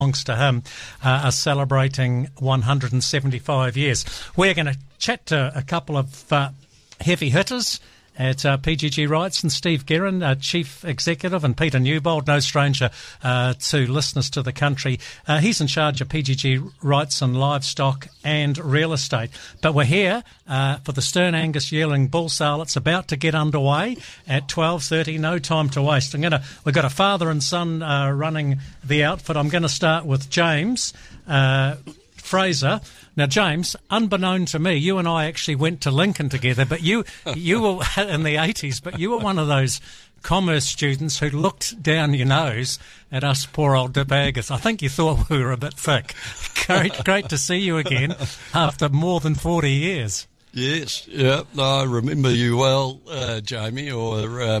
belongs to him, are celebrating 175 years. We're going to chat to a couple of heavy hitters at PGG Wrightson, Steve Guerin, Chief Executive, and Peter Newbold, no stranger to listeners to the country. He's in charge of PGG Wrightson Livestock and Real Estate. But we're here for the Stern Angus Yearling Bull Sale. It's about to get underway at 12:30. No time to waste. We've got a father and son running the outfit. I'm going to start with James Fraser. Now, James, unbeknown to me, you and I actually went to Lincoln together, but you were in the 80s, but you were one of those commerce students who looked down your nose at us poor old dip-aggers. I think you thought we were a bit thick. Great to see you again after more than 40 years. Yes, yeah, I remember you well, Jamie, or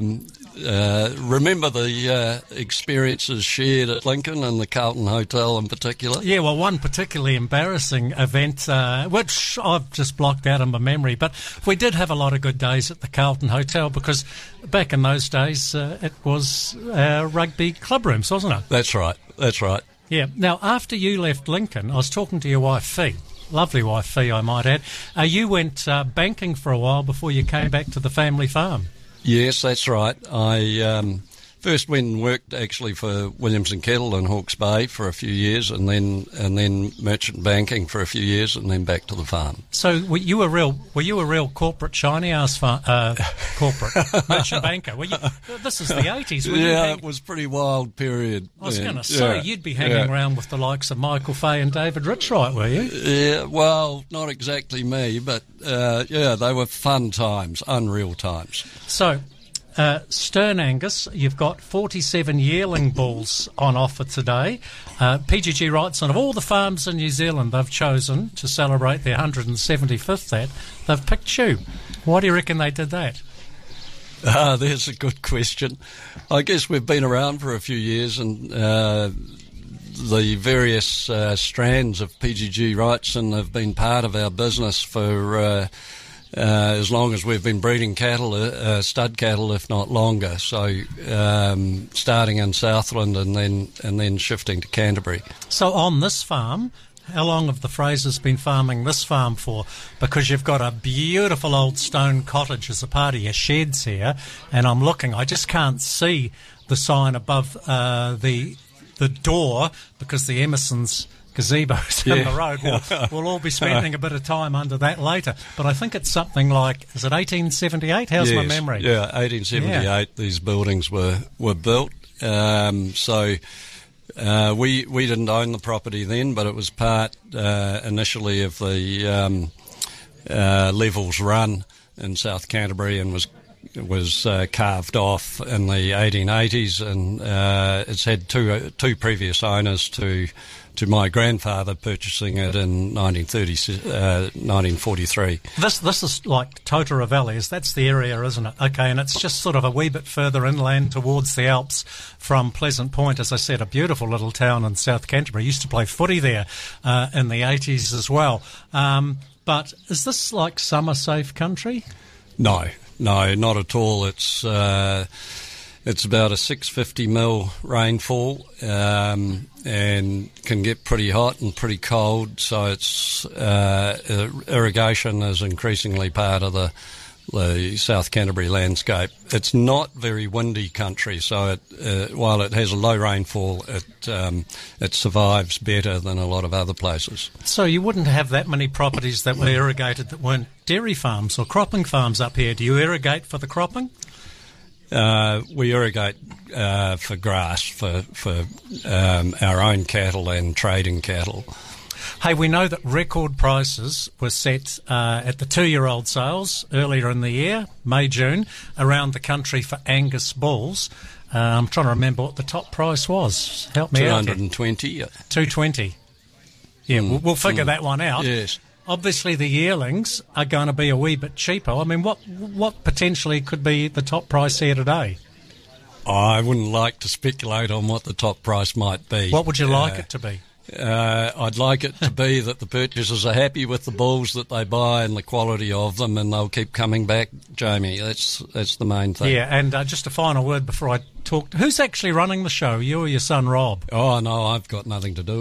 remember the experiences shared at Lincoln and the Carlton Hotel in particular. Yeah, well, one particularly embarrassing event, which I've just blocked out of my memory, but we did have a lot of good days at the Carlton Hotel because back in those days it was rugby club rooms, wasn't it? That's right. Yeah. Now, after you left Lincoln, I was talking to your wife, Fee. Lovely wife, Fee, I might add. You went banking for a while before you came back to the family farm. Yes, that's right. I first went and worked actually for Williams and Kettle in Hawke's Bay for a few years, and then merchant banking for a few years, and then back to the farm. So were you a real corporate shiny ass corporate merchant banker? This is the 80s. It was a pretty wild period. I was going to say you'd be hanging around with the likes of Michael Fay and David Richwright, were you? Yeah, well, not exactly me, but they were fun times, unreal times. So, Stern Angus, you've got 47 yearling bulls on offer today. PGG Wrightson, of all the farms in New Zealand they've chosen to celebrate their 175th they've picked you. Why do you reckon they did that? There's a good question. I guess we've been around for a few years, and the various strands of PGG Wrightson have been part of our business for as long as we've been breeding cattle, stud cattle, if not longer. So starting in Southland and then shifting to Canterbury. So on this farm, how long have the Frasers been farming this farm for? Because you've got a beautiful old stone cottage as a part of your sheds here, and I'm looking. I just can't see the sign above the door because the Emerson's gazebo's in the road. We'll all be spending a bit of time under that later. But I think it's something like, is it 1878? How's my memory? Yeah, 1878 these buildings were built. So we didn't own the property then, but it was part initially of the Levels Run in South Canterbury, and was carved off in the 1880s, and it's had two previous owners to my grandfather purchasing it in 1943. This is like Totara Valley, that's the area, isn't it? Okay, and it's just sort of a wee bit further inland towards the Alps from Pleasant Point. As I said, a beautiful little town in South Canterbury. Used to play footy there in the 80s as well. But is this like summer safe country? No, not at all. It's about a 650 mil rainfall, and can get pretty hot and pretty cold. So it's irrigation is increasingly part of the South Canterbury landscape. It's not very windy country, so while it has a low rainfall, it survives better than a lot of other places. So you wouldn't have that many properties that were irrigated that weren't dairy farms or cropping farms up here. Do you irrigate for the cropping? We irrigate for grass for our own cattle and trading cattle. Hey, we know that record prices were set at the 2-year-old sales earlier in the year, May, June, around the country for Angus bulls. I'm trying to remember what the top price was. Help me out. 220. 220. Yeah, we'll figure that one out. Yes. Obviously, the yearlings are going to be a wee bit cheaper. I mean, what potentially could be the top price here today? I wouldn't like to speculate on what the top price might be. What would you like it to be? I'd like it to be that the purchasers are happy with the bulls that they buy and the quality of them, and they'll keep coming back, Jamie. That's the main thing. Yeah, and just a final word before I talk. Who's actually running the show, you or your son Rob? Oh, no, I've got nothing to do